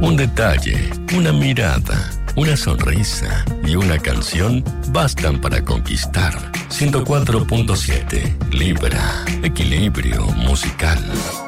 Un detalle, una mirada, una sonrisa y una canción bastan para conquistar. 104.7 Libra, equilibrio musical.